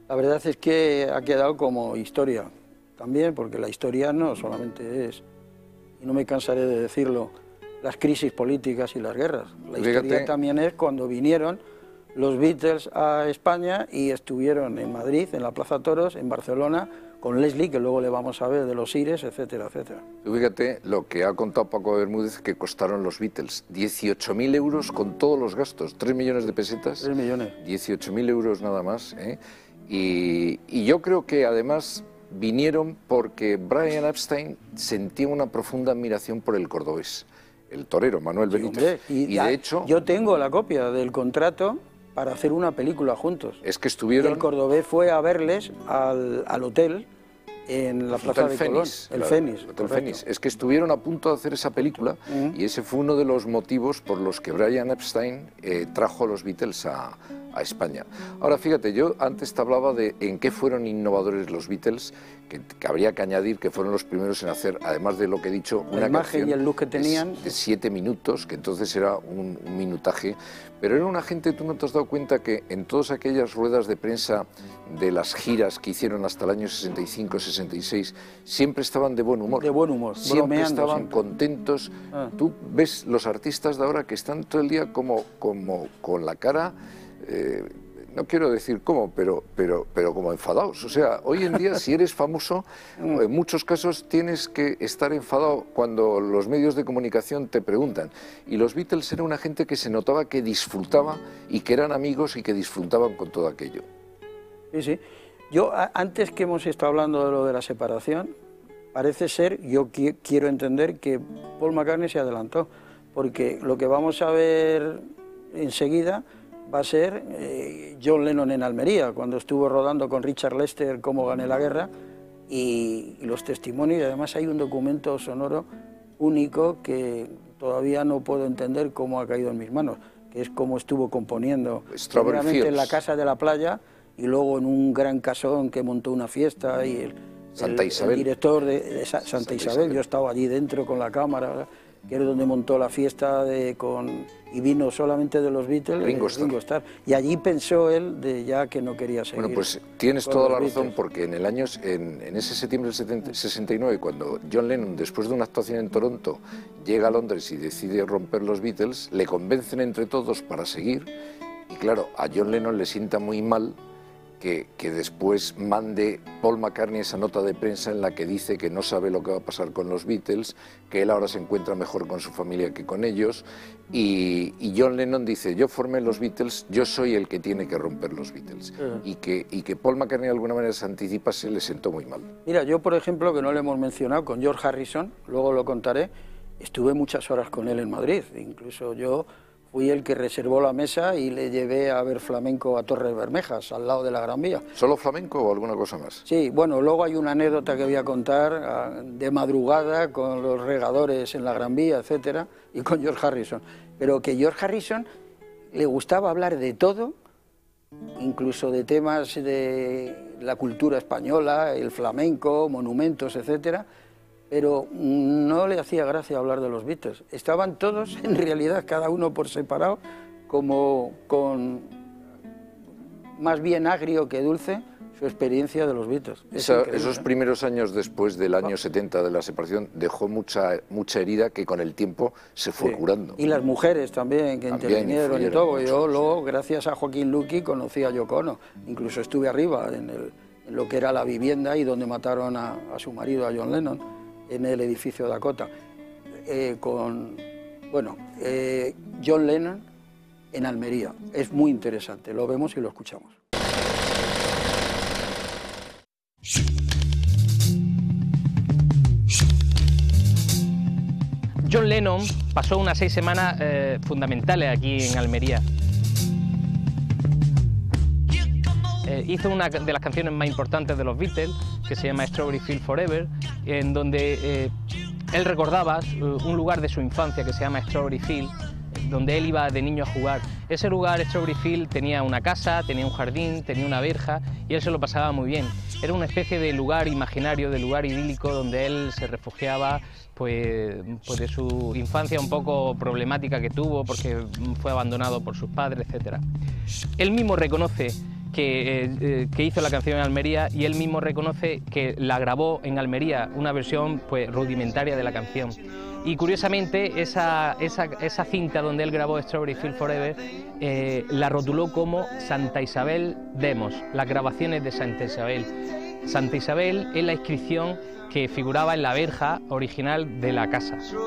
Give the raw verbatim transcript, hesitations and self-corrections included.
La verdad es que ha quedado como historia también, porque la historia no solamente es, y no me cansaré de decirlo, las crisis políticas y las guerras. La Fíjate. historia también es cuando vinieron los Beatles a España y estuvieron en Madrid, en la Plaza Toros, en Barcelona, con Leslie, que luego le vamos a ver, de los Ires, etcétera, etcétera. Fíjate lo que ha contado Paco Bermúdez que costaron los Beatles. dieciocho mil euros con todos los gastos, tres millones de pesetas. tres millones. dieciocho mil euros nada más. ¿eh? Y, y yo creo que además vinieron porque Brian Epstein sentía una profunda admiración por el cordobés, el torero Manuel Sí, Benítez. hombre, y, y de hecho... Yo tengo la copia del contrato para hacer una película juntos. Es que estuvieron... Y el cordobés fue a verles al, al hotel en la Plaza de Colón. El Fénix. El Hotel Fénix. Es que estuvieron a punto de hacer esa película uh-huh. y ese fue uno de los motivos por los que Brian Epstein eh, trajo a los Beatles a, a España. Ahora, fíjate, yo antes te hablaba de en qué fueron innovadores los Beatles, que, que habría que añadir que fueron los primeros en hacer, además de lo que he dicho, la una imagen canción y el look que tenían. De, de siete minutos, que entonces era un, un minutaje, pero era una gente, tú no te has dado cuenta que en todas aquellas ruedas de prensa de las giras que hicieron hasta el año sesenta y cinco, sesenta y seis, siempre estaban de buen humor. De buen humor, siempre estaban siempre. contentos. Ah. Tú ves los artistas de ahora que están todo el día como, como con la cara... Eh, no quiero decir cómo, pero, pero, pero como enfadados. O sea, hoy en día, si eres famoso, en muchos casos tienes que estar enfadado cuando los medios de comunicación te preguntan. Y los Beatles eran una gente que se notaba que disfrutaba y que eran amigos y que disfrutaban con todo aquello. Sí, sí. Yo, antes que hemos estado hablando de lo de la separación, parece ser, yo qui quiero entender que Paul McCartney se adelantó, porque lo que vamos a ver enseguida va a ser eh, John Lennon en Almería, cuando estuvo rodando con Richard Lester Cómo gané la guerra, y, y los testimonios, y además hay un documento sonoro único que todavía no puedo entender cómo ha caído en mis manos, que es cómo estuvo componiendo, primeramente en la casa de la playa, y luego en un gran casón que montó una fiesta, y el, Santa el, Isabel. el director de, de Sa Santa, Santa Isabel, Isabel, yo estaba allí dentro con la cámara, que era donde montó la fiesta de, con, y vino solamente de los Beatles, Ringo Starr. Ringo Starr. Y allí pensó él de ya que no quería seguir. Bueno, pues tienes toda la razón, porque en el año, en, en ese septiembre del sesenta y nueve, cuando John Lennon, después de una actuación en Toronto, llega a Londres y decide romper los Beatles, le convencen entre todos para seguir, y claro, a John Lennon le sienta muy mal Que, que después mande Paul McCartney esa nota de prensa en la que dice que no sabe lo que va a pasar con los Beatles, que él ahora se encuentra mejor con su familia que con ellos, y, y John Lennon dice, yo formé los Beatles, yo soy el que tiene que romper los Beatles, uh-huh. y, que, y que Paul McCartney de alguna manera se anticipase, le sentó muy mal. Mira, yo por ejemplo, que no le hemos mencionado, con George Harrison, luego lo contaré, estuve muchas horas con él en Madrid, incluso yo fui el que reservó la mesa y le llevé a ver flamenco a Torres Bermejas, al lado de la Gran Vía. ¿Solo flamenco o alguna cosa más? Sí, bueno, luego hay una anécdota que voy a contar de madrugada con los regadores en la Gran Vía, etcétera, y con George Harrison. Pero que George Harrison le gustaba hablar de todo, incluso de temas de la cultura española, el flamenco, monumentos, etcétera, pero no le hacía gracia hablar de los Beatles. Estaban todos, en realidad, cada uno por separado, como con más bien agrio que dulce, su experiencia de los Beatles. Esa, esos primeros años después del año setenta de la separación dejó mucha, mucha herida que con el tiempo se fue sí. curando. Y las mujeres también, que también intervinieron y todo. Mucho. Yo luego, gracias a Joaquín Luqui, conocí a Yoko Ono. Incluso estuve arriba, en, el, en lo que era la vivienda y donde mataron a, a su marido, a John Lennon, en el edificio Dakota, eh, con, bueno, eh, John Lennon en Almería. Es muy interesante, lo vemos y lo escuchamos. John Lennon pasó unas seis semanas eh, fundamentales aquí en Almería. Eh, hizo una de las canciones más importantes de los Beatles, que se llama Strawberry Field Forever, en donde eh, él recordaba un lugar de su infancia que se llama Strawberry Field, donde él iba de niño a jugar. Ese lugar, Strawberry Field, tenía una casa, tenía un jardín, tenía una verja, y él se lo pasaba muy bien. Era una especie de lugar imaginario, de lugar idílico, donde él se refugiaba pues, pues de su infancia un poco problemática que tuvo, porque fue abandonado por sus padres, etcétera. Él mismo reconoce que, eh, que hizo la canción en Almería, y él mismo reconoce que la grabó en Almería, una versión pues rudimentaria de la canción. Y curiosamente esa, esa, esa cinta donde él grabó Strawberry Fields Forever eh, la rotuló como Santa Isabel Demos, las grabaciones de Santa Isabel. Santa Isabel es la inscripción que figuraba en la verja original de la casa.